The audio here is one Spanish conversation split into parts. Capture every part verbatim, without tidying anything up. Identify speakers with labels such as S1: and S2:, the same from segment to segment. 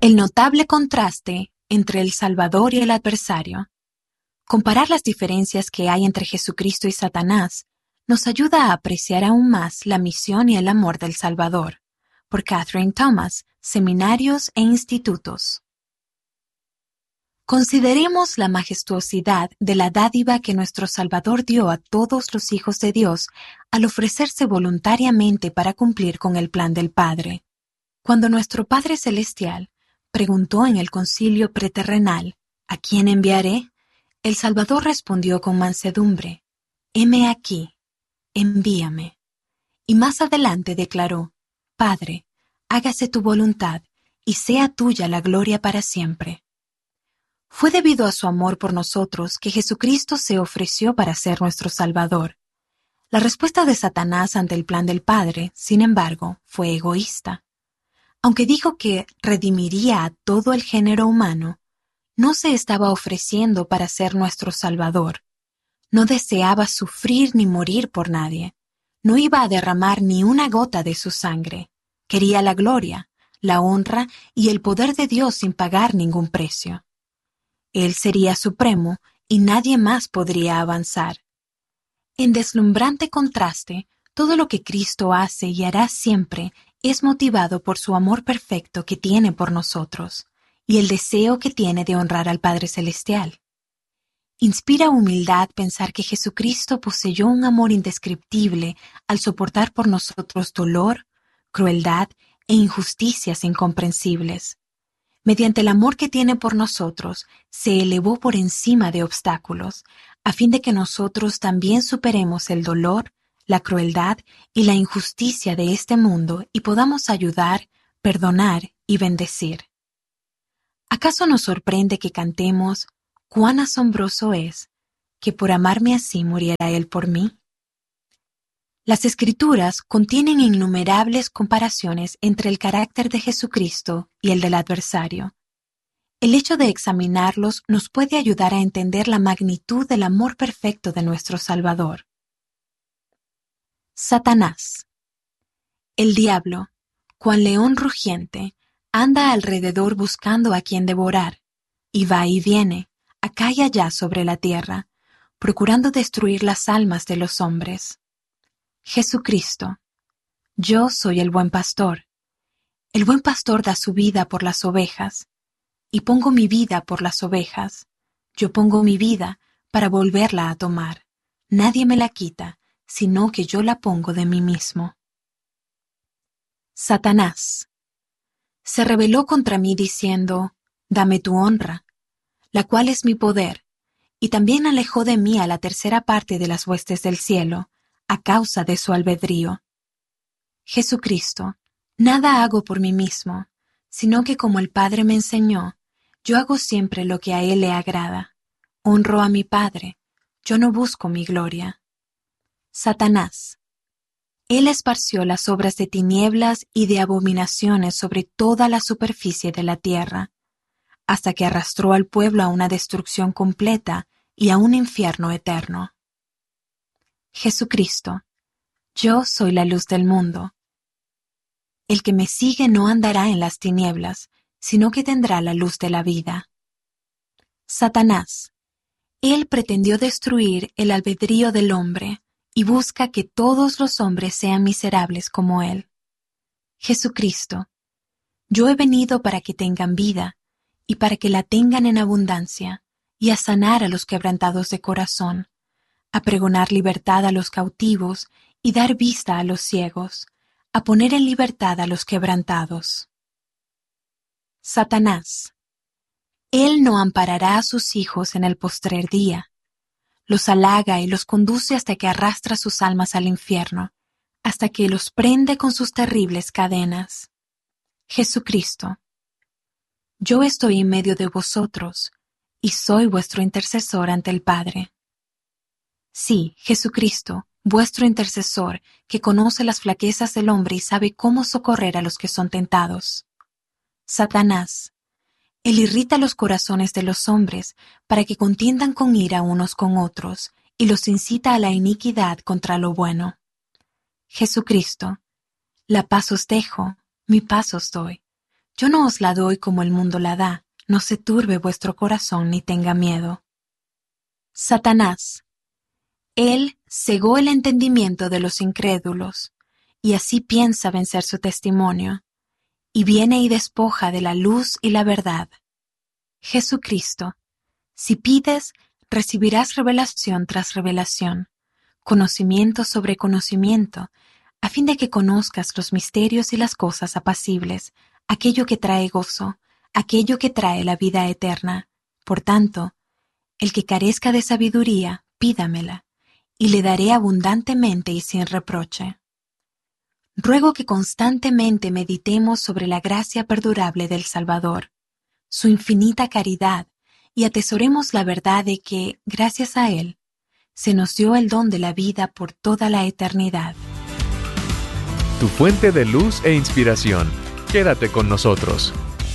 S1: El notable contraste entre el Salvador y el adversario. Comparar las diferencias que hay entre Jesucristo y Satanás nos ayuda a apreciar aún más la misión y el amor del Salvador. Por Catherine Thomas, Seminarios e Institutos. Consideremos la majestuosidad de la dádiva que nuestro Salvador dio a todos los hijos de Dios al ofrecerse voluntariamente para cumplir con el plan del Padre. Cuando nuestro Padre Celestial preguntó en el concilio preterrenal, ¿a quién enviaré? El Salvador respondió con mansedumbre, heme aquí, envíame. Y más adelante declaró, Padre, hágase tu voluntad, y sea tuya la gloria para siempre. Fue debido a su amor por nosotros que Jesucristo se ofreció para ser nuestro Salvador. La respuesta de Satanás ante el plan del Padre, sin embargo, fue egoísta. Aunque dijo que redimiría a todo el género humano, no se estaba ofreciendo para ser nuestro Salvador. No deseaba sufrir ni morir por nadie. No iba a derramar ni una gota de su sangre. Quería la gloria, la honra y el poder de Dios sin pagar ningún precio. Él sería supremo y nadie más podría avanzar. En deslumbrante contraste, todo lo que Cristo hace y hará siempre es motivado por su amor perfecto que tiene por nosotros y el deseo que tiene de honrar al Padre Celestial. Inspira humildad pensar que Jesucristo poseyó un amor indescriptible al soportar por nosotros dolor, crueldad e injusticias incomprensibles. Mediante el amor que tiene por nosotros, se elevó por encima de obstáculos, a fin de que nosotros también superemos el dolor, la crueldad y la injusticia de este mundo y podamos ayudar, perdonar y bendecir. ¿Acaso nos sorprende que cantemos, cuán asombroso es, que por amarme así muriera Él por mí? Las Escrituras contienen innumerables comparaciones entre el carácter de Jesucristo y el del adversario. El hecho de examinarlos nos puede ayudar a entender la magnitud del amor perfecto de nuestro Salvador. Satanás. El diablo, cual león rugiente, anda alrededor buscando a quien devorar, y va y viene, acá y allá sobre la tierra, procurando destruir las almas de los hombres. Jesucristo. Yo soy el buen pastor. El buen pastor da su vida por las ovejas, y pongo mi vida por las ovejas. Yo pongo mi vida para volverla a tomar. Nadie me la quita, sino que yo la pongo de mí mismo. Satanás. Se rebeló contra mí diciendo, dame tu honra, la cual es mi poder, y también alejó de mí a la tercera parte de las huestes del cielo, a causa de su albedrío. Jesucristo, nada hago por mí mismo, sino que como el Padre me enseñó, yo hago siempre lo que a Él le agrada. Honro a mi Padre, yo no busco mi gloria. Satanás. Él esparció las obras de tinieblas y de abominaciones sobre toda la superficie de la tierra, hasta que arrastró al pueblo a una destrucción completa y a un infierno eterno. Jesucristo. Yo soy la luz del mundo. El que me sigue no andará en las tinieblas, sino que tendrá la luz de la vida. Satanás. Él pretendió destruir el albedrío del hombre y busca que todos los hombres sean miserables como él. Jesucristo. Yo he venido para que tengan vida y para que la tengan en abundancia y a sanar a los quebrantados de corazón, a pregonar libertad a los cautivos y dar vista a los ciegos, a poner en libertad a los quebrantados. Satanás. Él no amparará a sus hijos en el postrer día. Los halaga y los conduce hasta que arrastra sus almas al infierno, hasta que los prende con sus terribles cadenas. Jesucristo. Yo estoy en medio de vosotros, y soy vuestro intercesor ante el Padre. Sí, Jesucristo, vuestro intercesor, que conoce las flaquezas del hombre y sabe cómo socorrer a los que son tentados. Satanás. Él irrita los corazones de los hombres para que contiendan con ira unos con otros y los incita a la iniquidad contra lo bueno. Jesucristo. La paz os dejo, mi paz os doy. Yo no os la doy como el mundo la da, no se turbe vuestro corazón ni tenga miedo. Satanás. Él cegó el entendimiento de los incrédulos, y así piensa vencer su testimonio, y viene y despoja de la luz y la verdad. Jesucristo. Si pides, recibirás revelación tras revelación, conocimiento sobre conocimiento, a fin de que conozcas los misterios y las cosas apacibles, aquello que trae gozo, aquello que trae la vida eterna. Por tanto, el que carezca de sabiduría, pídamela, y le daré abundantemente y sin reproche. Ruego que constantemente meditemos sobre la gracia perdurable del Salvador, su infinita caridad, y atesoremos la verdad de que, gracias a Él, se nos dio el don de la vida por toda la eternidad.
S2: Tu fuente de luz e inspiración. Quédate con nosotros.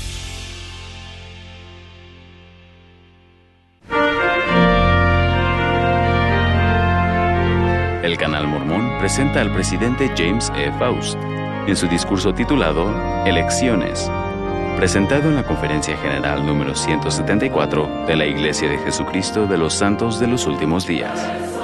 S3: El Canal Mormón presenta al presidente James E. Faust en su discurso titulado Elecciones, presentado en la Conferencia General número ciento setenta y cuatro de la Iglesia de Jesucristo de los Santos de los Últimos Días.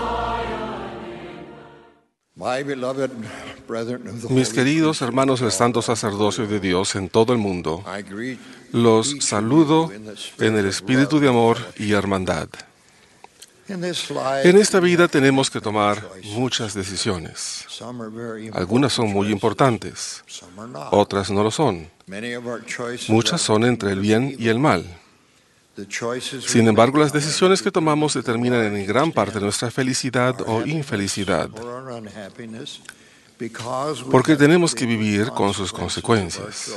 S4: Mis queridos hermanos del Santo Sacerdocio de Dios en todo el mundo, los saludo en el espíritu de amor y hermandad. En esta vida tenemos que tomar muchas decisiones. Algunas son muy importantes, otras no lo son. Muchas son entre el bien y el mal. Sin embargo, las decisiones que tomamos determinan en gran parte nuestra felicidad o infelicidad, porque tenemos que vivir con sus consecuencias.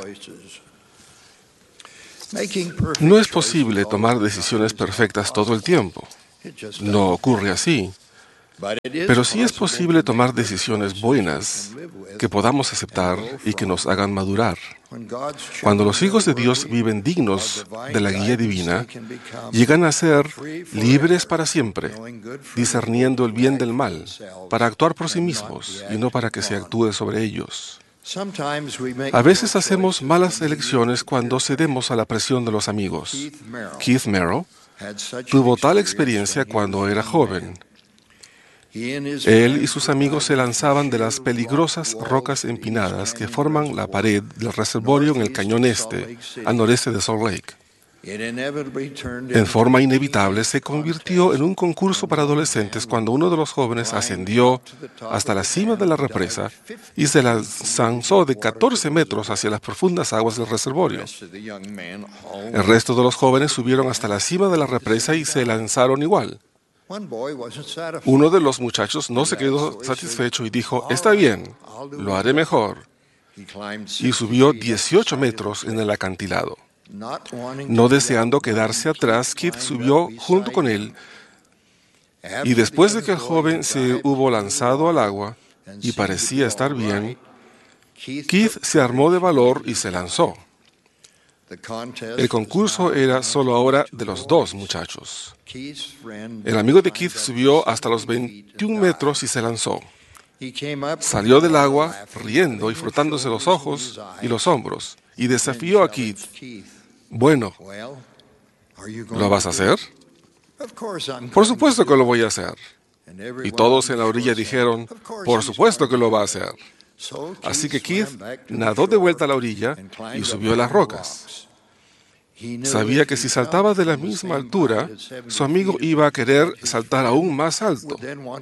S4: No es posible tomar decisiones perfectas todo el tiempo. No ocurre así. Pero sí es posible tomar decisiones buenas que podamos aceptar y que nos hagan madurar. Cuando los hijos de Dios viven dignos de la guía divina, llegan a ser libres para siempre, discerniendo el bien del mal, para actuar por sí mismos y no para que se actúe sobre ellos. A veces hacemos malas elecciones cuando cedemos a la presión de los amigos. Keith Merrill tuvo tal experiencia cuando era joven. Él y sus amigos se lanzaban de las peligrosas rocas empinadas que forman la pared del reservorio en el cañón este, al noreste de Salt Lake. En forma inevitable se convirtió en un concurso para adolescentes cuando uno de los jóvenes ascendió hasta la cima de la represa y se lanzó de catorce metros hacia las profundas aguas del reservorio. El resto de los jóvenes subieron hasta la cima de la represa y se lanzaron igual. Uno de los muchachos no se quedó satisfecho y dijo, «Está bien, lo haré mejor». Y subió dieciocho metros en el acantilado. No deseando quedarse atrás, Keith subió junto con él, y después de que el joven se hubo lanzado al agua y parecía estar bien, Keith se armó de valor y se lanzó. El concurso era solo ahora de los dos muchachos. El amigo de Keith subió hasta los veintiún metros y se lanzó. Salió del agua riendo y frotándose los ojos y los hombros y desafió a Keith. Bueno, ¿lo vas a hacer? Por supuesto que lo voy a hacer. Y todos en la orilla dijeron, por supuesto que lo va a hacer. Así que Keith nadó de vuelta a la orilla y subió a las rocas. Sabía que si saltaba de la misma altura, su amigo iba a querer saltar aún más alto.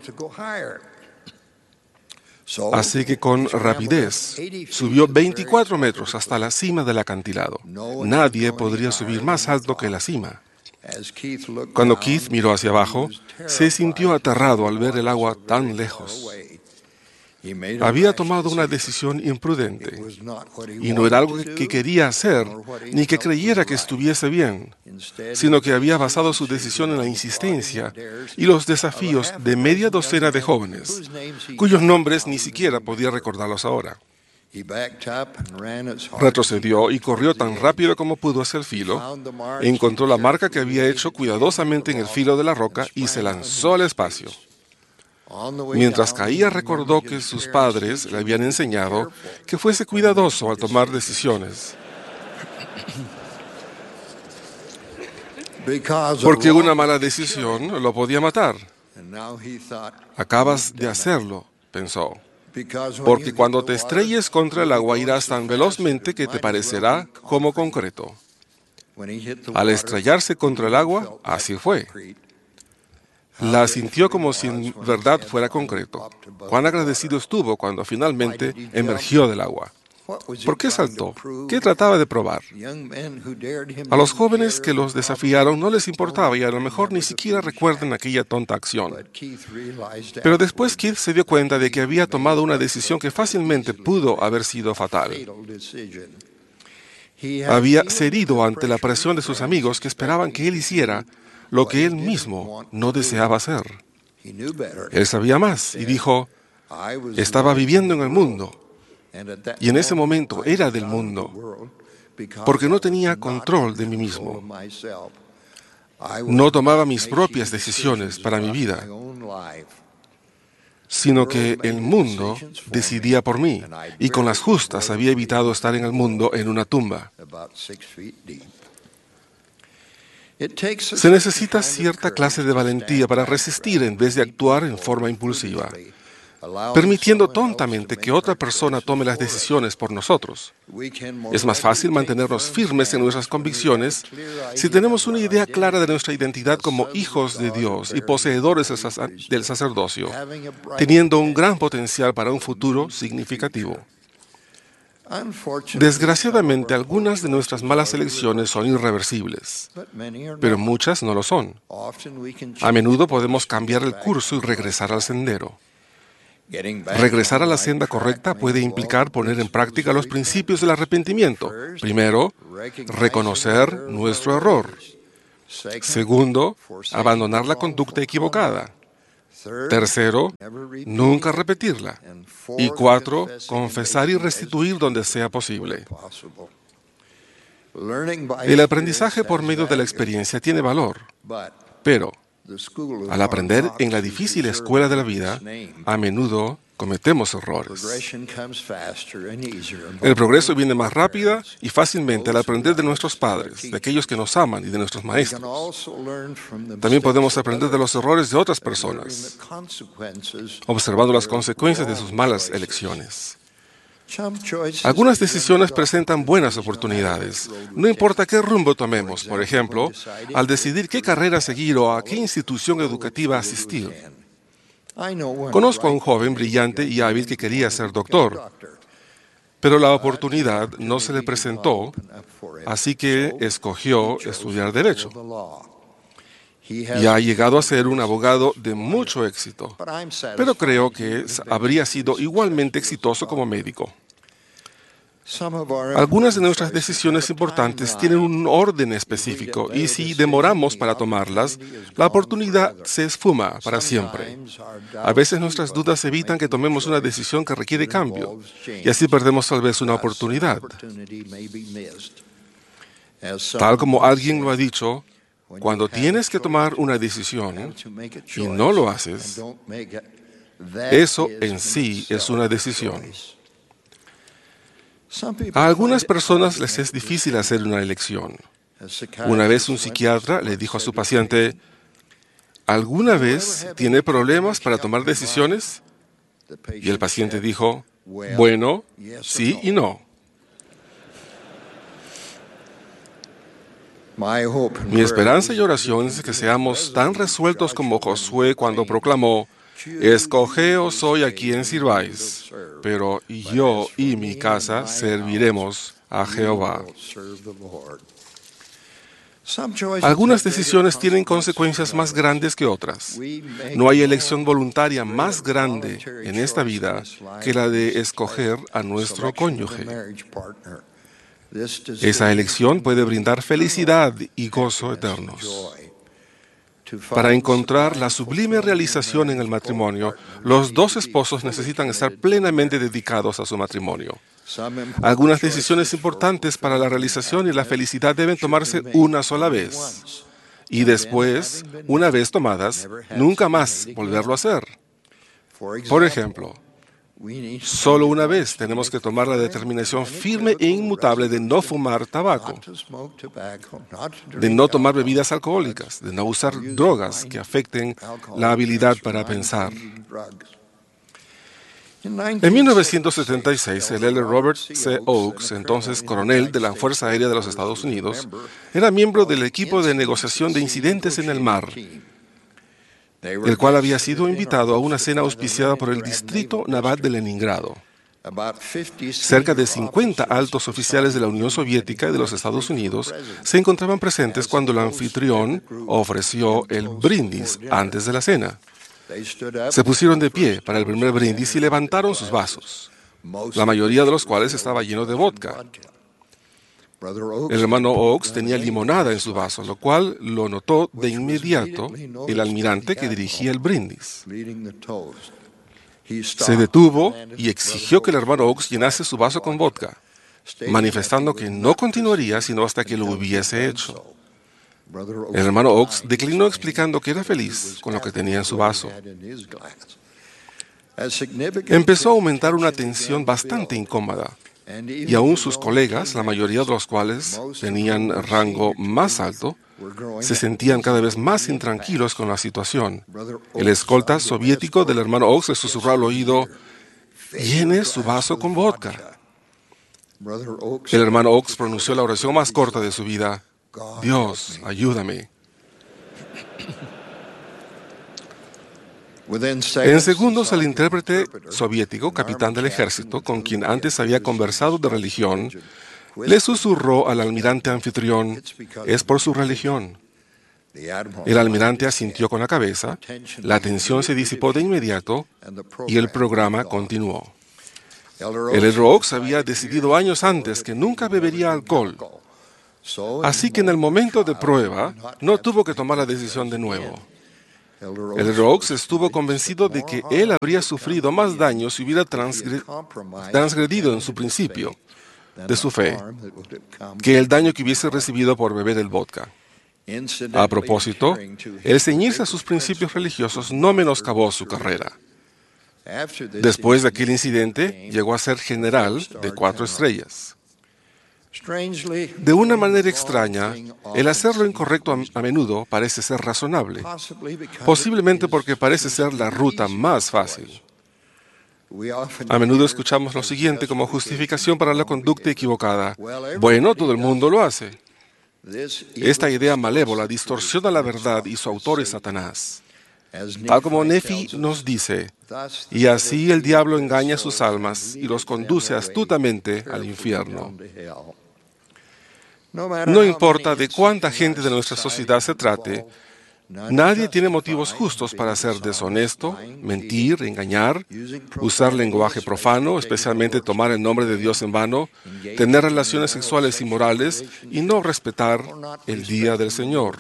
S4: Así que con rapidez subió veinticuatro metros hasta la cima del acantilado. Nadie podría subir más alto que la cima. Cuando Keith miró hacia abajo, se sintió aterrado al ver el agua tan lejos. Había tomado una decisión imprudente, y no era algo que quería hacer, ni que creyera que estuviese bien, sino que había basado su decisión en la insistencia y los desafíos de media docena de jóvenes, cuyos nombres ni siquiera podía recordarlos ahora. Retrocedió y corrió tan rápido como pudo hacia el filo, encontró la marca que había hecho cuidadosamente en el filo de la roca y se lanzó al espacio. Mientras caía, recordó que sus padres le habían enseñado que fuese cuidadoso al tomar decisiones. Porque una mala decisión lo podía matar. Acabas de hacerlo, pensó. Porque cuando te estrelles contra el agua irás tan velozmente que te parecerá como concreto. Al estrellarse contra el agua, así fue. La sintió como si en verdad fuera concreto. Cuán agradecido estuvo cuando finalmente emergió del agua. ¿Por qué saltó? ¿Qué trataba de probar? A los jóvenes que los desafiaron no les importaba y a lo mejor ni siquiera recuerdan aquella tonta acción. Pero después Keith se dio cuenta de que había tomado una decisión que fácilmente pudo haber sido fatal. Había cedido ante la presión de sus amigos que esperaban que él hiciera lo que él mismo no deseaba hacer. Él sabía más y dijo, estaba viviendo en el mundo. Y en ese momento era del mundo, porque no tenía control de mí mismo. No tomaba mis propias decisiones para mi vida, sino que el mundo decidía por mí, y con las justas había evitado estar en el mundo en una tumba. Se necesita cierta clase de valentía para resistir en vez de actuar en forma impulsiva, permitiendo tontamente que otra persona tome las decisiones por nosotros. Es más fácil mantenernos firmes en nuestras convicciones si tenemos una idea clara de nuestra identidad como hijos de Dios y poseedores del sacerdocio, teniendo un gran potencial para un futuro significativo. Desgraciadamente, algunas de nuestras malas elecciones son irreversibles, pero muchas no lo son. A menudo podemos cambiar el curso y regresar al sendero. Regresar a la senda correcta puede implicar poner en práctica los principios del arrepentimiento. Primero, reconocer nuestro error. Segundo, abandonar la conducta equivocada. Tercero, nunca repetirla. Y cuatro, confesar y restituir donde sea posible. El aprendizaje por medio de la experiencia tiene valor, pero al aprender en la difícil escuela de la vida, a menudo cometemos errores. El progreso viene más rápida y fácilmente al aprender de nuestros padres, de aquellos que nos aman y de nuestros maestros. También podemos aprender de los errores de otras personas, observando las consecuencias de sus malas elecciones. Algunas decisiones presentan buenas oportunidades. No importa qué rumbo tomemos, por ejemplo, al decidir qué carrera seguir o a qué institución educativa asistir. Conozco a un joven brillante y hábil que quería ser doctor, pero la oportunidad no se le presentó, así que escogió estudiar Derecho. Y ha llegado a ser un abogado de mucho éxito, pero creo que habría sido igualmente exitoso como médico. Algunas de nuestras decisiones importantes tienen un orden específico y si demoramos para tomarlas, la oportunidad se esfuma para siempre. A veces nuestras dudas evitan que tomemos una decisión que requiere cambio y así perdemos tal vez una oportunidad. Tal como alguien lo ha dicho, cuando tienes que tomar una decisión y no lo haces, eso en sí es una decisión. A algunas personas les es difícil hacer una elección. Una vez un psiquiatra le dijo a su paciente, ¿alguna vez tiene problemas para tomar decisiones? Y el paciente dijo, bueno, sí y no. Mi esperanza y oración es que seamos tan resueltos como Josué cuando proclamó, escogeos hoy a quien sirváis, pero yo y mi casa serviremos a Jehová. Algunas decisiones tienen consecuencias más grandes que otras. No hay elección voluntaria más grande en esta vida que la de escoger a nuestro cónyuge. Esa elección puede brindar felicidad y gozo eternos. Para encontrar la sublime realización en el matrimonio, los dos esposos necesitan estar plenamente dedicados a su matrimonio. Algunas decisiones importantes para la realización y la felicidad deben tomarse una sola vez. Y después, una vez tomadas, nunca más volverlo a hacer. Por ejemplo, Solo una vez tenemos que tomar la determinación firme e inmutable de no fumar tabaco, de no tomar bebidas alcohólicas, de no usar drogas que afecten la habilidad para pensar. En mil novecientos setenta y seis, el L. Robert C. Oakes, entonces coronel de la Fuerza Aérea de los Estados Unidos, era miembro del equipo de negociación de incidentes en el mar, el cual había sido invitado a una cena auspiciada por el Distrito Naval de Leningrado. Cerca de cincuenta altos oficiales de la Unión Soviética y de los Estados Unidos se encontraban presentes cuando el anfitrión ofreció el brindis antes de la cena. Se pusieron de pie para el primer brindis y levantaron sus vasos, la mayoría de los cuales estaba lleno de vodka. El hermano Oakes tenía limonada en su vaso, lo cual lo notó de inmediato el almirante que dirigía el brindis. Se detuvo y exigió que el hermano Oakes llenase su vaso con vodka, manifestando que no continuaría sino hasta que lo hubiese hecho. El hermano Oakes declinó explicando que era feliz con lo que tenía en su vaso. Empezó a aumentar una tensión bastante incómoda, y aún sus colegas, la mayoría de los cuales tenían rango más alto, se sentían cada vez más intranquilos con la situación. El escolta soviético del hermano Oakes le susurró al oído: «Llene su vaso con vodka». El hermano Oakes pronunció la oración más corta de su vida: «Dios, ayúdame». En segundos, el intérprete soviético, capitán del ejército, con quien antes había conversado de religión, le susurró al almirante anfitrión: «Es por su religión». El almirante asintió con la cabeza, la tensión se disipó de inmediato y el programa continuó. El L. Oakes había decidido años antes que nunca bebería alcohol, así que en el momento de prueba no tuvo que tomar la decisión de nuevo. El L. Oakes estuvo convencido de que él habría sufrido más daño si hubiera transgre- transgredido en su principio de su fe que el daño que hubiese recibido por beber el vodka. A propósito, el ceñirse a sus principios religiosos no menoscabó su carrera. Después de aquel incidente, llegó a ser general de cuatro estrellas. De una manera extraña, el hacer lo incorrecto a, a menudo parece ser razonable, posiblemente porque parece ser la ruta más fácil. A menudo escuchamos lo siguiente como justificación para la conducta equivocada: «Bueno, todo el mundo lo hace». Esta idea malévola distorsiona la verdad y su autor es Satanás. Tal como Nefi nos dice: «Y así el diablo engaña sus almas y los conduce astutamente al infierno». No importa de cuánta gente de nuestra sociedad se trate, nadie tiene motivos justos para ser deshonesto, mentir, engañar, usar lenguaje profano, especialmente tomar el nombre de Dios en vano, tener relaciones sexuales inmorales y no respetar el día del Señor.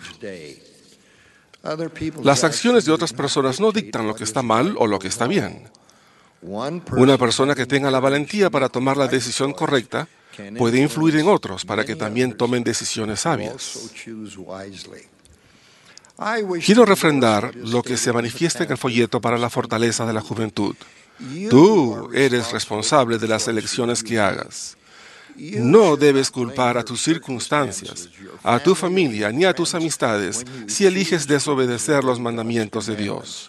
S4: Las acciones de otras personas no dictan lo que está mal o lo que está bien. Una persona que tenga la valentía para tomar la decisión correcta puede influir en otros para que también tomen decisiones sabias. Quiero refrendar lo que se manifiesta en el folleto para la fortaleza de la juventud. Tú eres responsable de las elecciones que hagas. No debes culpar a tus circunstancias, a tu familia ni a tus amistades si eliges desobedecer los mandamientos de Dios.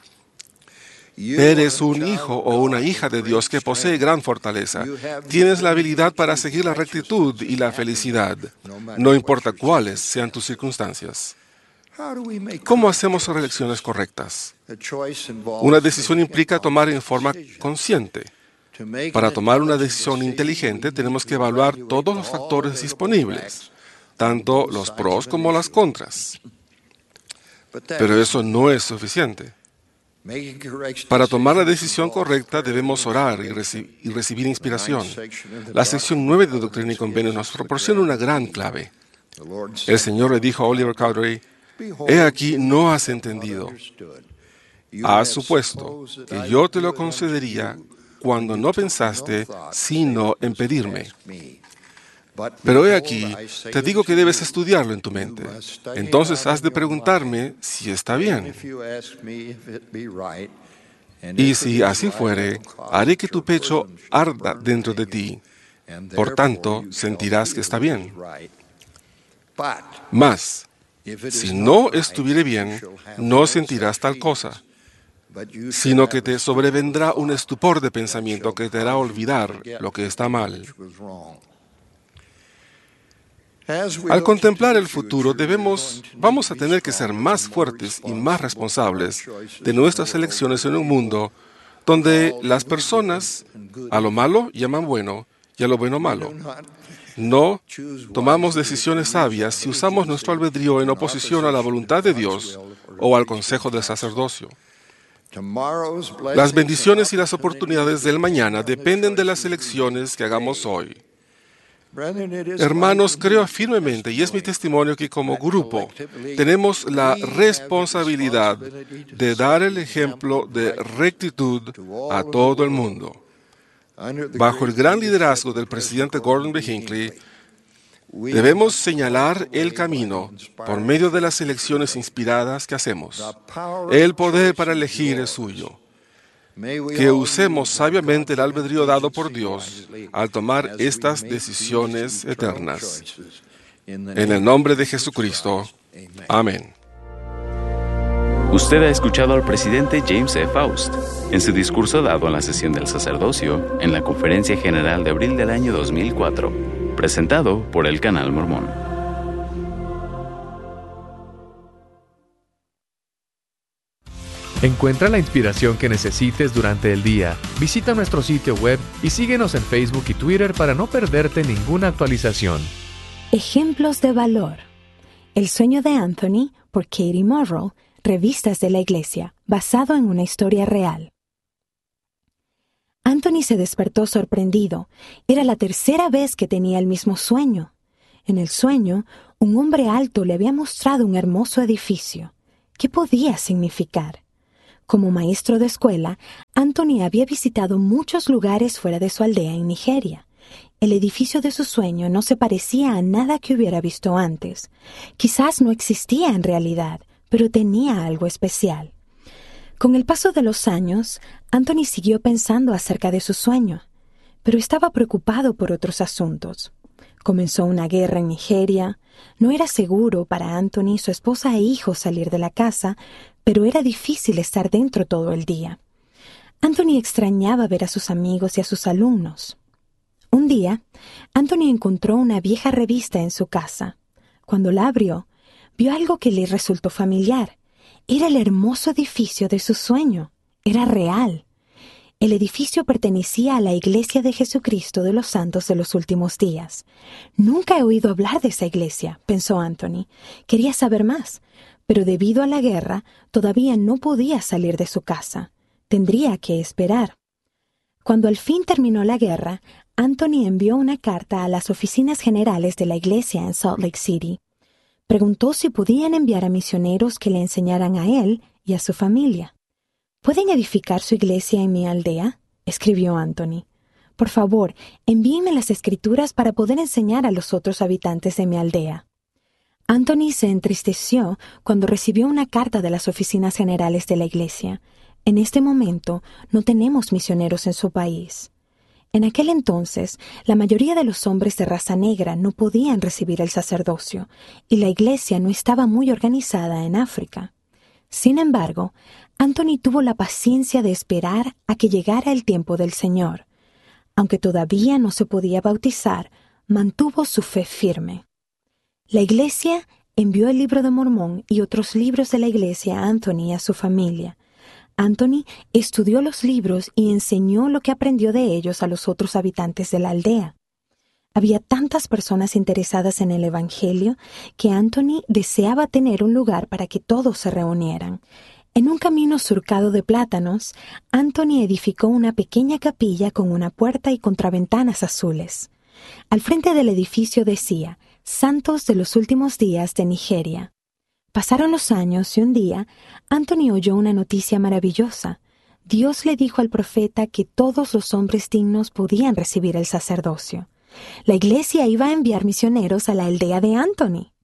S4: Eres un hijo o una hija de Dios que posee gran fortaleza. Tienes la habilidad para seguir la rectitud y la felicidad, no importa cuáles sean tus circunstancias. ¿Cómo hacemos elecciones correctas? Una decisión implica tomar en forma consciente. Para tomar una decisión inteligente tenemos que evaluar todos los factores disponibles, tanto los pros como las contras. Pero eso no es suficiente. Para tomar la decisión correcta debemos orar y, reci- y recibir inspiración. La sección nueve de Doctrina y Convenios nos proporciona una gran clave. El Señor le dijo a Oliver Cowdery: «He aquí, no has entendido. Has supuesto que yo te lo concedería cuando no pensaste sino en pedirme. Pero he aquí, te digo que debes estudiarlo en tu mente. Entonces has de preguntarme si está bien». Y si así fuere, haré que tu pecho arda dentro de ti. Por tanto, sentirás que está bien. Mas, si no estuviere bien, no sentirás tal cosa, sino que te sobrevendrá un estupor de pensamiento que te hará olvidar lo que está mal. Al contemplar el futuro, debemos, vamos a tener que ser más fuertes y más responsables de nuestras elecciones en un mundo donde las personas a lo malo llaman bueno y a lo bueno malo. No tomamos decisiones sabias si usamos nuestro albedrío en oposición a la voluntad de Dios o al consejo del sacerdocio. Las bendiciones y las oportunidades del mañana dependen de las elecciones que hagamos hoy. Hermanos, creo firmemente, y es mi testimonio, que como grupo tenemos la responsabilidad de dar el ejemplo de rectitud a todo el mundo. Bajo el gran liderazgo del presidente Gordon B. Hinckley, debemos señalar el camino por medio de las elecciones inspiradas que hacemos. El poder para elegir es suyo. Que usemos sabiamente el albedrío dado por Dios al tomar estas decisiones eternas. En el nombre de Jesucristo. Amén.
S3: Usted ha escuchado al presidente James E. Faust en su discurso dado en la sesión del sacerdocio en la Conferencia General de abril del año dos mil cuatro, presentado por el Canal Mormón.
S2: Encuentra la inspiración que necesites durante el día. Visita nuestro sitio web y síguenos en Facebook y Twitter para no perderte ninguna actualización.
S1: Ejemplos de valor. El sueño de Anthony, por Katie Morrow, Revistas de la Iglesia, basado en una historia real. Anthony se despertó sorprendido. Era la tercera vez que tenía el mismo sueño. En el sueño, un hombre alto le había mostrado un hermoso edificio. ¿Qué podía significar? Como maestro de escuela, Anthony había visitado muchos lugares fuera de su aldea en Nigeria. El edificio de su sueño no se parecía a nada que hubiera visto antes. Quizás no existía en realidad, pero tenía algo especial. Con el paso de los años, Anthony siguió pensando acerca de su sueño, pero estaba preocupado por otros asuntos. Comenzó una guerra en Nigeria. No era seguro para Anthony, su esposa e hijos salir de la casa, pero era difícil estar dentro todo el día. Anthony extrañaba ver a sus amigos y a sus alumnos. Un día, Anthony encontró una vieja revista en su casa. Cuando la abrió, vio algo que le resultó familiar. Era el hermoso edificio de su sueño. Era real. El edificio pertenecía a la Iglesia de Jesucristo de los Santos de los Últimos Días. Nunca he oído hablar de esa iglesia, pensó Anthony. Quería saber más, pero debido a la guerra, todavía no podía salir de su casa. Tendría que esperar. Cuando al fin terminó la guerra, Anthony envió una carta a las oficinas generales de la iglesia en Salt Lake City. Preguntó si podían enviar a misioneros que le enseñaran a él y a su familia. ¿Pueden edificar su iglesia en mi aldea?, escribió Anthony. Por favor, envíenme las escrituras para poder enseñar a los otros habitantes de mi aldea. Anthony se entristeció cuando recibió una carta de las oficinas generales de la iglesia. En este momento no tenemos misioneros en su país. En aquel entonces, la mayoría de los hombres de raza negra no podían recibir el sacerdocio, y la iglesia no estaba muy organizada en África. Sin embargo, Anthony tuvo la paciencia de esperar a que llegara el tiempo del Señor. Aunque todavía no se podía bautizar, mantuvo su fe firme. La iglesia envió el Libro de Mormón y otros libros de la iglesia a Anthony y a su familia. Anthony estudió los libros y enseñó lo que aprendió de ellos a los otros habitantes de la aldea. Había tantas personas interesadas en el Evangelio que Anthony deseaba tener un lugar para que todos se reunieran. En un camino surcado de plátanos, Anthony edificó una pequeña capilla con una puerta y contraventanas azules. Al frente del edificio decía, Santos de los Últimos Días de Nigeria. Pasaron los años y un día, Anthony oyó una noticia maravillosa. Dios le dijo al profeta que todos los hombres dignos podían recibir el sacerdocio. La iglesia iba a enviar misioneros a la aldea de Anthony.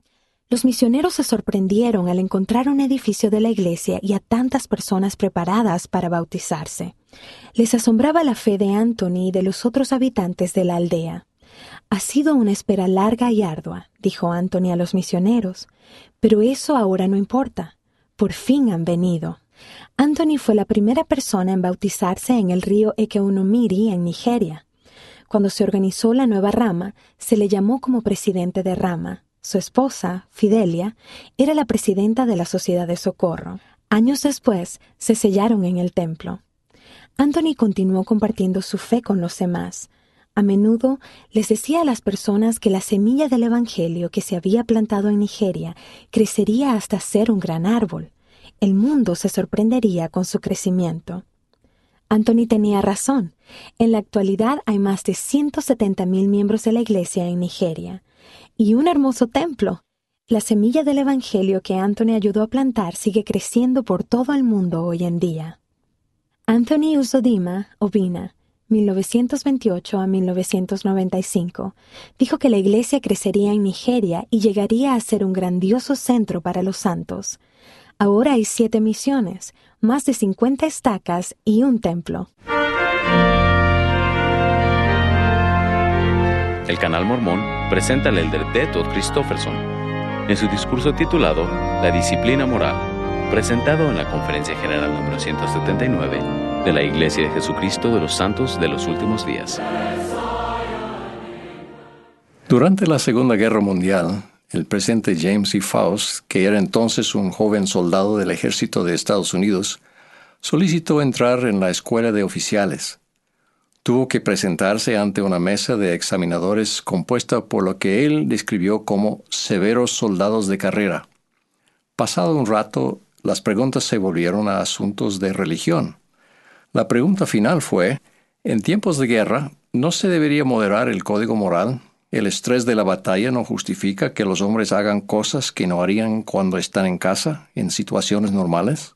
S1: Los misioneros se sorprendieron al encontrar un edificio de la iglesia y a tantas personas preparadas para bautizarse. Les asombraba la fe de Anthony y de los otros habitantes de la aldea. «Ha sido una espera larga y ardua», dijo Anthony a los misioneros, «pero eso ahora no importa. Por fin han venido». Anthony fue la primera persona en bautizarse en el río Ekeunomiri, en Nigeria. Cuando se organizó la nueva rama, se le llamó como presidente de rama. Su esposa, Fidelia, era la presidenta de la Sociedad de Socorro. Años después, se sellaron en el templo. Anthony continuó compartiendo su fe con los demás. A menudo les decía a las personas que la semilla del Evangelio que se había plantado en Nigeria crecería hasta ser un gran árbol. El mundo se sorprendería con su crecimiento. Anthony tenía razón. En la actualidad hay más de ciento setenta mil miembros de la iglesia en Nigeria. Y un hermoso templo. La semilla del Evangelio que Anthony ayudó a plantar sigue creciendo por todo el mundo hoy en día. Anthony Uzodimma Obinna, mil novecientos veintiocho a mil novecientos noventa y cinco, dijo que la iglesia crecería en Nigeria y llegaría a ser un grandioso centro para los santos. Ahora hay siete misiones, más de cincuenta estacas y un templo.
S3: El Canal Mormón presenta al elder D. Todd Christofferson en su discurso titulado La disciplina moral, presentado en la Conferencia General número ciento setenta y nueve de la Iglesia de Jesucristo de los Santos de los Últimos Días.
S5: Durante la Segunda Guerra Mundial, el presidente James E. Faust, que era entonces un joven soldado del ejército de Estados Unidos, solicitó entrar en la escuela de oficiales. Tuvo que presentarse ante una mesa de examinadores compuesta por lo que él describió como severos soldados de carrera. Pasado un rato, las preguntas se volvieron a asuntos de religión. La pregunta final fue, ¿en tiempos de guerra no se debería moderar el código moral? ¿El estrés de la batalla no justifica que los hombres hagan cosas que no harían cuando están en casa, en situaciones normales?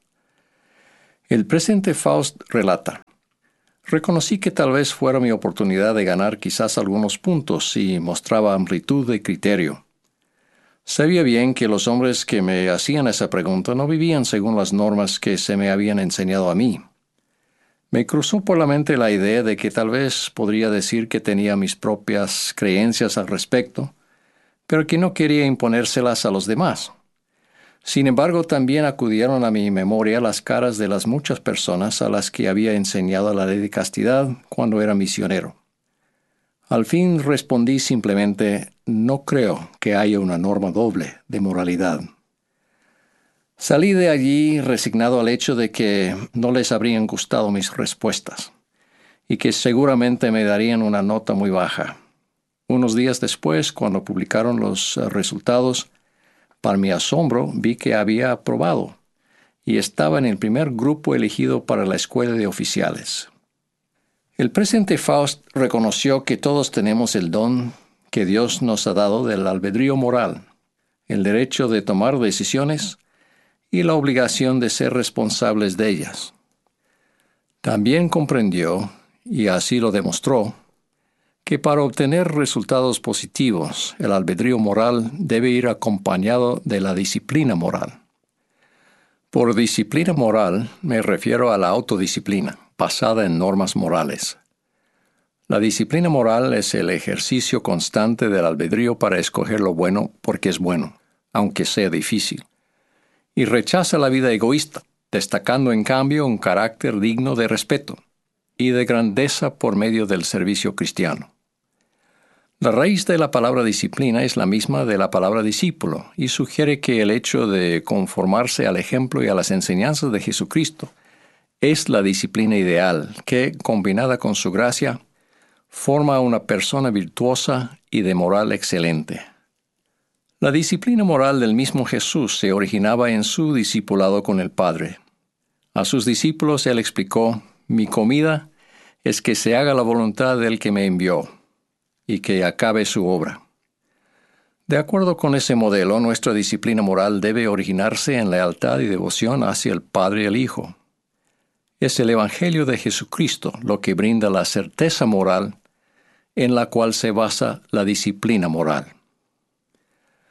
S5: El presidente Faust relata, «Reconocí que tal vez fuera mi oportunidad de ganar quizás algunos puntos si mostraba amplitud de criterio. Sabía bien que los hombres que me hacían esa pregunta no vivían según las normas que se me habían enseñado a mí. Me cruzó por la mente la idea de que tal vez podría decir que tenía mis propias creencias al respecto, pero que no quería imponérselas a los demás. Sin embargo, también acudieron a mi memoria las caras de las muchas personas a las que había enseñado la ley de castidad cuando era misionero. Al fin respondí simplemente, no creo que haya una norma doble de moralidad. Salí de allí resignado al hecho de que no les habrían gustado mis respuestas y que seguramente me darían una nota muy baja. Unos días después, cuando publicaron los resultados, para mi asombro vi que había aprobado y estaba en el primer grupo elegido para la escuela de oficiales. El presidente Faust reconoció que todos tenemos el don que Dios nos ha dado del albedrío moral, el derecho de tomar decisiones y la obligación de ser responsables de ellas. También comprendió, y así lo demostró, que para obtener resultados positivos, el albedrío moral debe ir acompañado de la disciplina moral. Por disciplina moral me refiero a la autodisciplina, basada en normas morales. La disciplina moral es el ejercicio constante del albedrío para escoger lo bueno porque es bueno, aunque sea difícil. Y rechaza la vida egoísta, destacando en cambio un carácter digno de respeto y de grandeza por medio del servicio cristiano. La raíz de la palabra disciplina es la misma de la palabra discípulo y sugiere que el hecho de conformarse al ejemplo y a las enseñanzas de Jesucristo es la disciplina ideal que, combinada con su gracia, forma a una persona virtuosa y de moral excelente. La disciplina moral del mismo Jesús se originaba en su discipulado con el Padre. A sus discípulos él explicó, «Mi comida es que se haga la voluntad del que me envió y que acabe su obra». De acuerdo con ese modelo, nuestra disciplina moral debe originarse en lealtad y devoción hacia el Padre y el Hijo. Es el Evangelio de Jesucristo lo que brinda la certeza moral en la cual se basa la disciplina moral.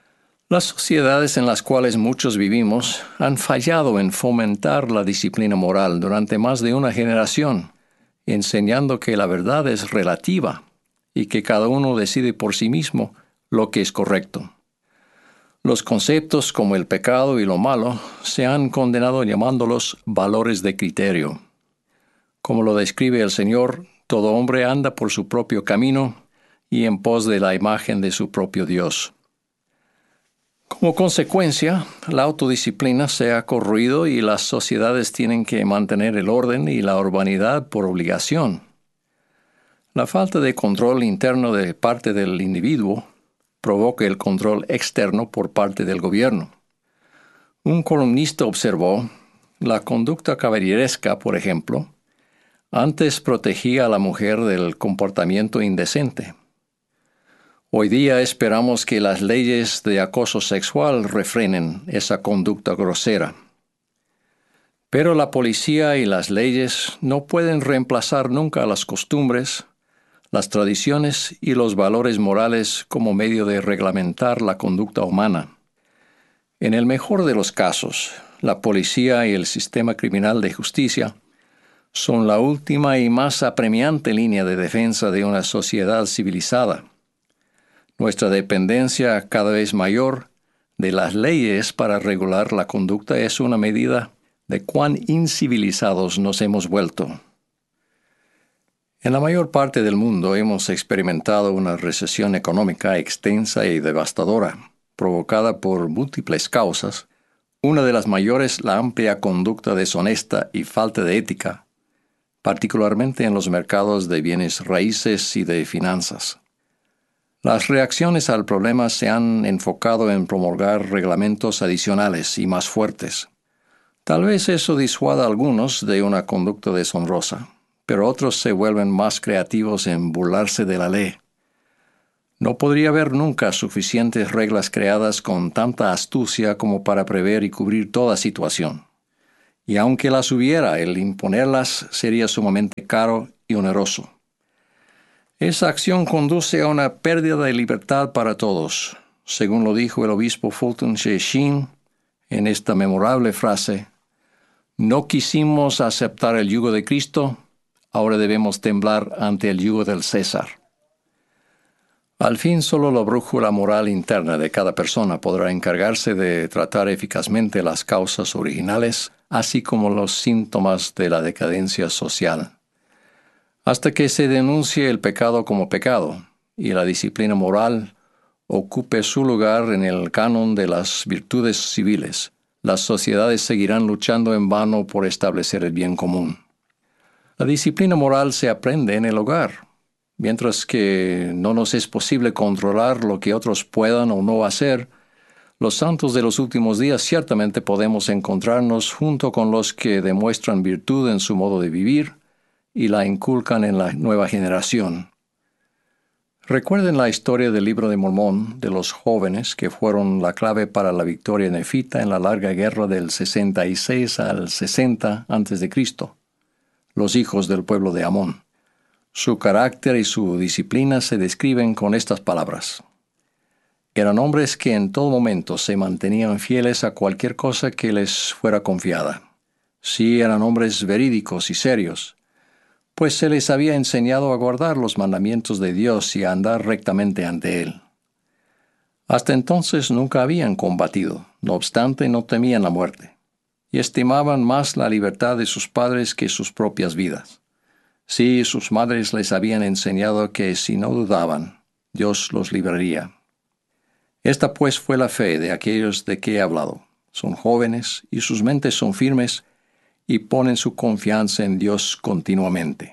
S5: Las sociedades en las cuales muchos vivimos han fallado en fomentar la disciplina moral durante más de una generación, enseñando que la verdad es relativa y que cada uno decide por sí mismo lo que es correcto. Los conceptos como el pecado y lo malo se han condenado llamándolos valores de criterio. Como lo describe el Señor, todo hombre anda por su propio camino y en pos de la imagen de su propio Dios. Como consecuencia, la autodisciplina se ha corroído y las sociedades tienen que mantener el orden y la urbanidad por obligación. La falta de control interno de parte del individuo provoca el control externo por parte del gobierno. Un columnista observó, la conducta caballeresca, por ejemplo, antes protegía a la mujer del comportamiento indecente. Hoy día esperamos que las leyes de acoso sexual refrenen esa conducta grosera. Pero la policía y las leyes no pueden reemplazar nunca las costumbres, las tradiciones y los valores morales como medio de reglamentar la conducta humana. En el mejor de los casos, la policía y el sistema criminal de justicia son la última y más apremiante línea de defensa de una sociedad civilizada. Nuestra dependencia cada vez mayor de las leyes para regular la conducta es una medida de cuán incivilizados nos hemos vuelto. En la mayor parte del mundo hemos experimentado una recesión económica extensa y devastadora, provocada por múltiples causas. Una de las mayores, la amplia conducta deshonesta y falta de ética, particularmente en los mercados de bienes raíces y de finanzas. Las reacciones al problema se han enfocado en promulgar reglamentos adicionales y más fuertes. Tal vez eso disuada a algunos de una conducta deshonrosa, pero otros se vuelven más creativos en burlarse de la ley. No podría haber nunca suficientes reglas creadas con tanta astucia como para prever y cubrir toda situación. Y aunque las hubiera, el imponerlas sería sumamente caro y oneroso. Esa acción conduce a una pérdida de libertad para todos, según lo dijo el obispo Fulton Sheen en esta memorable frase: no quisimos aceptar el yugo de Cristo, ahora debemos temblar ante el yugo del César. Al fin, solo la brújula moral interna de cada persona podrá encargarse de tratar eficazmente las causas originales, así como los síntomas de la decadencia social. Hasta que se denuncie el pecado como pecado y la disciplina moral ocupe su lugar en el canon de las virtudes civiles, las sociedades seguirán luchando en vano por establecer el bien común. La disciplina moral se aprende en el hogar, mientras que no nos es posible controlar lo que otros puedan o no hacer. Los santos de los últimos días ciertamente podemos encontrarnos junto con los que demuestran virtud en su modo de vivir y la inculcan en la nueva generación. Recuerden la historia del Libro de Mormón de los jóvenes que fueron la clave para la victoria nefita en la larga guerra del sesenta y seis al sesenta antes de Cristo, los hijos del pueblo de Amón. Su carácter y su disciplina se describen con estas palabras: eran hombres que en todo momento se mantenían fieles a cualquier cosa que les fuera confiada. Sí, eran hombres verídicos y serios, pues se les había enseñado a guardar los mandamientos de Dios y a andar rectamente ante Él. Hasta entonces nunca habían combatido, no obstante no temían la muerte, y estimaban más la libertad de sus padres que sus propias vidas. Sí, sus madres les habían enseñado que si no dudaban, Dios los libraría. Esta pues fue la fe de aquellos de que he hablado. Son jóvenes y sus mentes son firmes y ponen su confianza en Dios continuamente.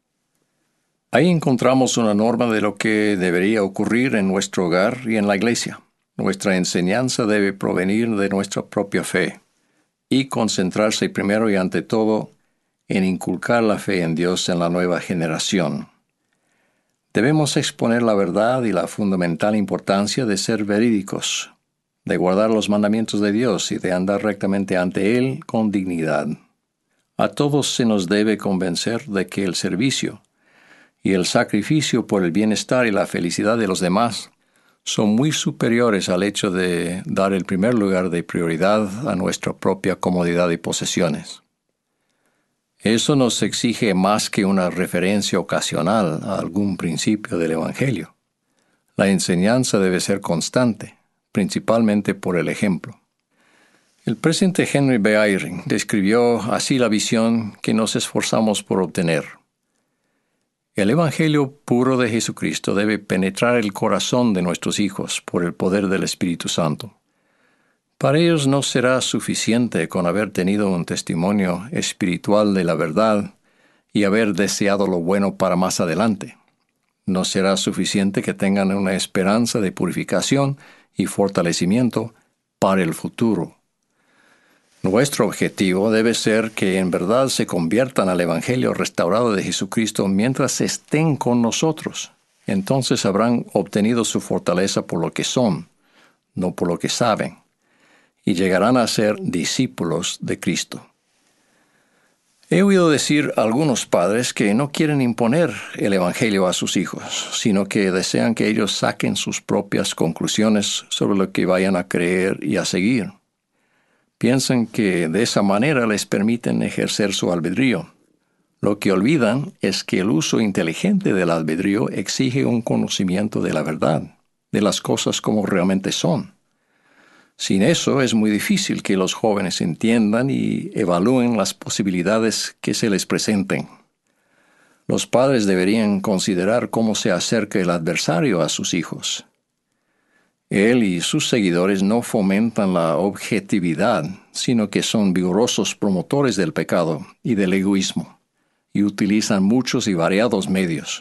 S5: Ahí encontramos una norma de lo que debería ocurrir en nuestro hogar y en la iglesia. Nuestra enseñanza debe provenir de nuestra propia fe y concentrarse primero y ante todo en inculcar la fe en Dios en la nueva generación. Debemos exponer la verdad y la fundamental importancia de ser verídicos, de guardar los mandamientos de Dios y de andar rectamente ante Él con dignidad. A todos se nos debe convencer de que el servicio y el sacrificio por el bienestar y la felicidad de los demás son muy superiores al hecho de dar el primer lugar de prioridad a nuestra propia comodidad y posesiones. Eso nos exige más que una referencia ocasional a algún principio del Evangelio. La enseñanza debe ser constante, principalmente por el ejemplo. El presidente Henry B. Eyring describió así la visión que nos esforzamos por obtener. El Evangelio puro de Jesucristo debe penetrar el corazón de nuestros hijos por el poder del Espíritu Santo. Para ellos no será suficiente con haber tenido un testimonio espiritual de la verdad y haber deseado lo bueno para más adelante. No será suficiente que tengan una esperanza de purificación y fortalecimiento para el futuro. Nuestro objetivo debe ser que en verdad se conviertan al Evangelio restaurado de Jesucristo mientras estén con nosotros. Entonces habrán obtenido su fortaleza por lo que son, no por lo que saben, y llegarán a ser discípulos de Cristo. He oído decir a algunos padres que no quieren imponer el Evangelio a sus hijos, sino que desean que ellos saquen sus propias conclusiones sobre lo que vayan a creer y a seguir. Piensan que de esa manera les permiten ejercer su albedrío. Lo que olvidan es que el uso inteligente del albedrío exige un conocimiento de la verdad, de las cosas como realmente son. Sin eso es muy difícil que los jóvenes entiendan y evalúen las posibilidades que se les presenten. Los padres deberían considerar cómo se acerca el adversario a sus hijos. Él y sus seguidores no fomentan la objetividad, sino que son vigorosos promotores del pecado y del egoísmo, y utilizan muchos y variados medios.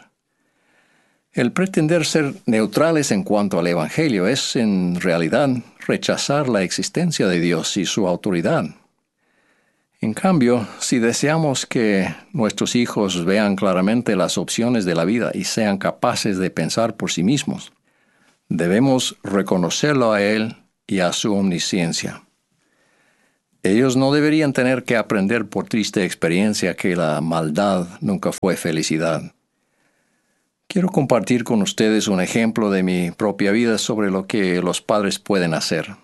S5: El pretender ser neutrales en cuanto al Evangelio es, en realidad, rechazar la existencia de Dios y su autoridad. En cambio, si deseamos que nuestros hijos vean claramente las opciones de la vida y sean capaces de pensar por sí mismos, debemos reconocerlo a Él y a su omnisciencia. Ellos no deberían tener que aprender por triste experiencia que la maldad nunca fue felicidad. Quiero compartir con ustedes un ejemplo de mi propia vida sobre lo que los padres pueden hacer.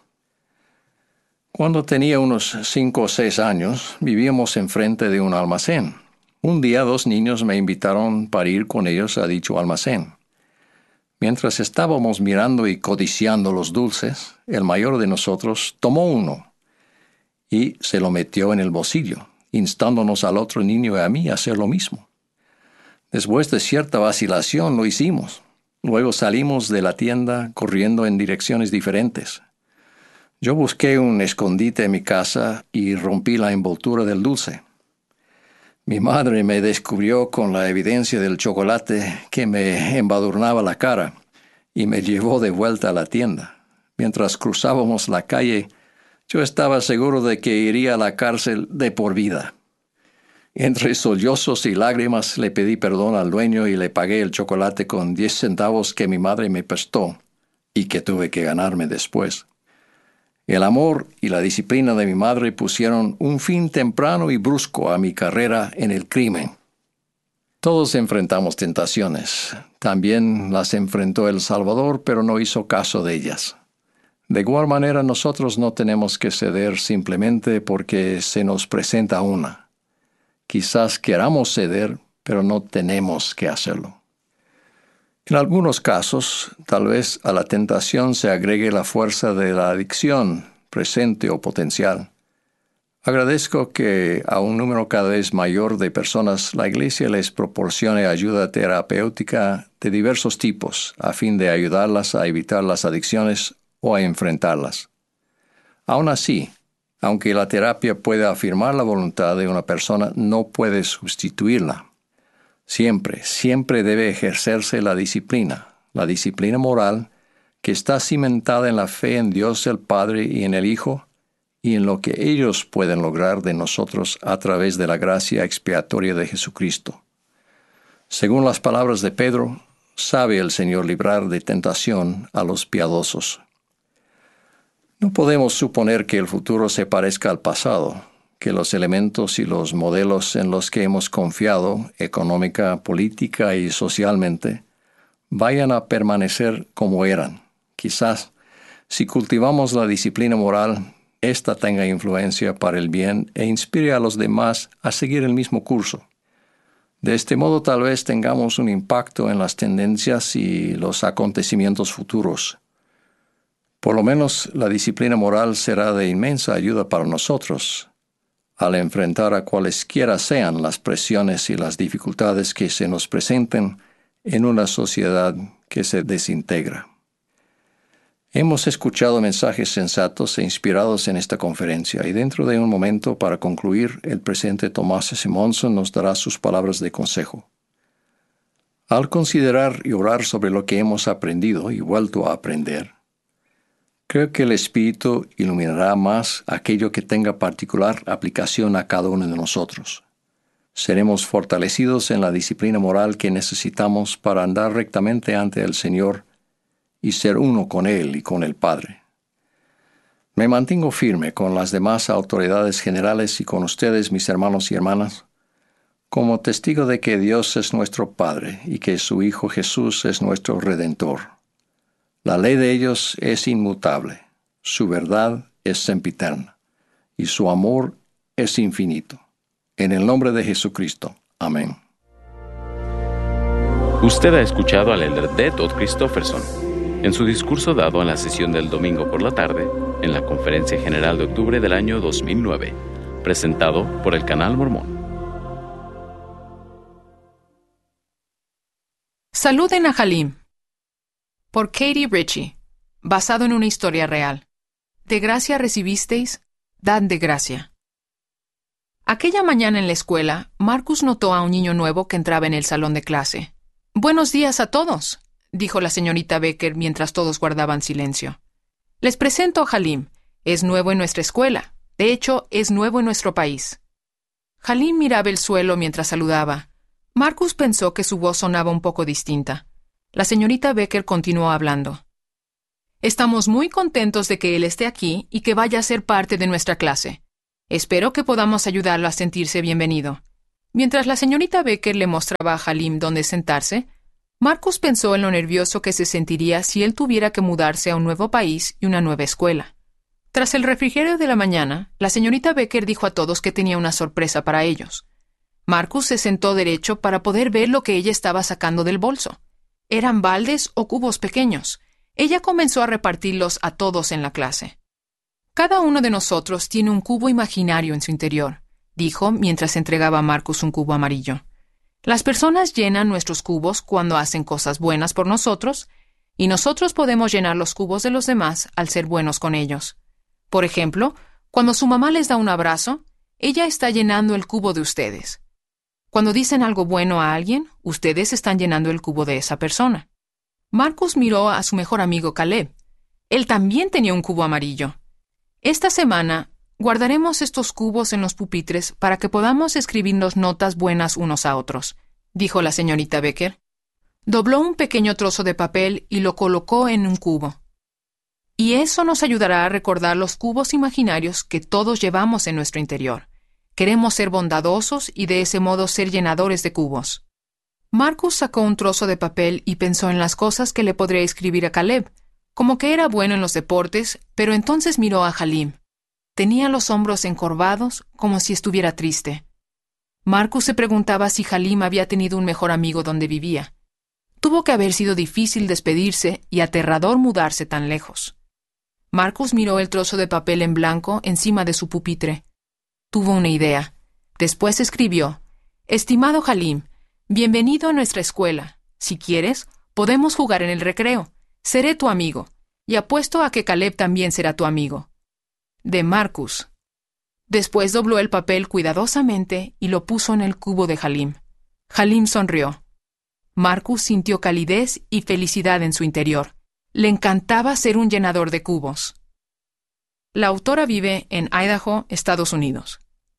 S5: Cuando tenía unos cinco o seis años, vivíamos enfrente de un almacén. Un día dos niños me invitaron para ir con ellos a dicho almacén. Mientras estábamos mirando y codiciando los dulces, el mayor de nosotros tomó uno y se lo metió en el bolsillo, instándonos al otro niño y a mí a hacer lo mismo. Después de cierta vacilación lo hicimos. Luego salimos de la tienda corriendo en direcciones diferentes. Yo busqué un escondite en mi casa y rompí la envoltura del dulce. Mi madre me descubrió con la evidencia del chocolate que me embadurnaba la cara y me llevó de vuelta a la tienda. Mientras cruzábamos la calle, yo estaba seguro de que iría a la cárcel de por vida. Entre sollozos y lágrimas le pedí perdón al dueño y le pagué el chocolate con diez centavos que mi madre me prestó y que tuve que ganarme después. El amor y la disciplina de mi madre pusieron un fin temprano y brusco a mi carrera en el crimen. Todos enfrentamos tentaciones. También las enfrentó el Salvador, pero no hizo caso de ellas. De igual manera, nosotros no tenemos que ceder simplemente porque se nos presenta una. Quizás queramos ceder, pero no tenemos que hacerlo. En algunos casos, tal vez a la tentación se agregue la fuerza de la adicción, presente o potencial. Agradezco que a un número cada vez mayor de personas la Iglesia les proporcione ayuda terapéutica de diversos tipos, a fin de ayudarlas a evitar las adicciones o a enfrentarlas. Aún así, aunque la terapia puede afirmar la voluntad de una persona, no puede sustituirla. Siempre, siempre debe ejercerse la disciplina, la disciplina moral, que está cimentada en la fe en Dios el Padre y en el Hijo, y en lo que ellos pueden lograr de nosotros a través de la gracia expiatoria de Jesucristo. Según las palabras de Pedro, sabe el Señor librar de tentación a los piadosos. No podemos suponer que el futuro se parezca al pasado, que los elementos y los modelos en los que hemos confiado, económica, política y socialmente, vayan a permanecer como eran, Quizás, si cultivamos la disciplina moral, ésta tenga influencia para el bien e inspire a los demás a seguir el mismo curso. De este modo tal vez tengamos un impacto en las tendencias y los acontecimientos futuros. Por lo menos la disciplina moral será de inmensa ayuda para nosotros, al enfrentar a cualesquiera sean las presiones y las dificultades que se nos presenten en una sociedad que se desintegra. Hemos escuchado mensajes sensatos e inspirados en esta conferencia y dentro de un momento, para concluir, el presidente Thomas Simonson nos dará sus palabras de consejo. Al considerar y orar sobre lo que hemos aprendido y vuelto a aprender, creo que el Espíritu iluminará más aquello que tenga particular aplicación a cada uno de nosotros. Seremos fortalecidos en la disciplina moral que necesitamos para andar rectamente ante el Señor y ser uno con Él y con el Padre. Me mantengo firme con las demás autoridades generales y con ustedes, mis hermanos y hermanas, como testigo de que Dios es nuestro Padre y que su Hijo Jesús es nuestro Redentor. La ley de ellos es inmutable, su verdad es sempiterna, y su amor es infinito. En el nombre de Jesucristo. Amén.
S3: Usted ha escuchado al elder D. Todd Christofferson en su discurso dado en la sesión del domingo por la tarde en la Conferencia General de octubre del año dos mil nueve, presentado por el Canal Mormón.
S6: Saluden a Halim, por Katie Ritchie, basado en una historia real. De gracia recibisteis, dad de gracia. Aquella mañana en la escuela, Marcus notó a un niño nuevo que entraba en el salón de clase. «Buenos días a todos», dijo la señorita Becker mientras todos guardaban silencio. «Les presento a Halim. Es nuevo en nuestra escuela. De hecho, es nuevo en nuestro país». Halim miraba el suelo mientras saludaba. Marcus pensó que su voz sonaba un poco distinta. La señorita Becker continuó hablando. «Estamos muy contentos de que él esté aquí y que vaya a ser parte de nuestra clase. Espero que podamos ayudarlo a sentirse bienvenido». Mientras la señorita Becker le mostraba a Halim dónde sentarse, Marcus pensó en lo nervioso que se sentiría si él tuviera que mudarse a un nuevo país y una nueva escuela. Tras el refrigerio de la mañana, la señorita Becker dijo a todos que tenía una sorpresa para ellos. Marcus se sentó derecho para poder ver lo que ella estaba sacando del bolso. Eran baldes o cubos pequeños. Ella comenzó a repartirlos a todos en la clase. «Cada uno de nosotros tiene un cubo imaginario en su interior», dijo mientras entregaba a Marcus un cubo amarillo. «Las personas llenan nuestros cubos cuando hacen cosas buenas por nosotros, y nosotros podemos llenar los cubos de los demás al ser buenos con ellos. Por ejemplo, cuando su mamá les da un abrazo, ella está llenando el cubo de ustedes. Cuando dicen algo bueno a alguien, ustedes están llenando el cubo de esa persona». Marcus miró a su mejor amigo Caleb. Él también tenía un cubo amarillo. «Esta semana guardaremos estos cubos en los pupitres para que podamos escribirnos notas buenas unos a otros», dijo la señorita Becker. Dobló un pequeño trozo de papel y lo colocó en un cubo. «Y eso nos ayudará a recordar los cubos imaginarios que todos llevamos en nuestro interior. Queremos ser bondadosos y de ese modo ser llenadores de cubos». Marcus sacó un trozo de papel y pensó en las cosas que le podría escribir a Caleb, como que era bueno en los deportes, pero entonces miró a Halim. Tenía los hombros encorvados, como si estuviera triste. Marcus se preguntaba si Halim había tenido un mejor amigo donde vivía. Tuvo que haber sido difícil despedirse y aterrador mudarse tan lejos. Marcus miró el trozo de papel en blanco encima de su pupitre. Tuvo una idea. Después escribió: «Estimado Halim, bienvenido a nuestra escuela. Si quieres, podemos jugar en el recreo. Seré tu amigo, y apuesto a que Caleb también será tu amigo. De Marcus». Después dobló el papel cuidadosamente y lo puso en el cubo de Halim. Halim sonrió. Marcus sintió calidez y felicidad en su interior. Le encantaba ser un llenador de cubos. La autora vive en Idaho, Estados Unidos.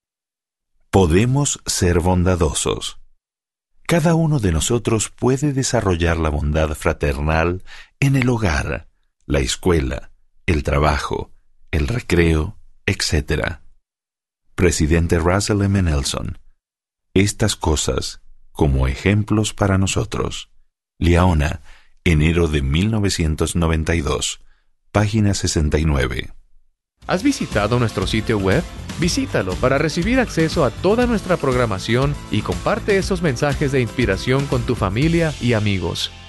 S7: Podemos ser bondadosos. Cada uno de nosotros puede desarrollar la bondad fraternal en el hogar, la escuela, el trabajo, el recreo, etcétera. Presidente Russell M. Nelson. Estas cosas como ejemplos para nosotros. Liaona, enero de mil novecientos noventa y dos, página sesenta y nueve.
S2: ¿Has visitado nuestro sitio web? Visítalo para recibir acceso a toda nuestra programación y comparte esos mensajes de inspiración con tu familia y amigos.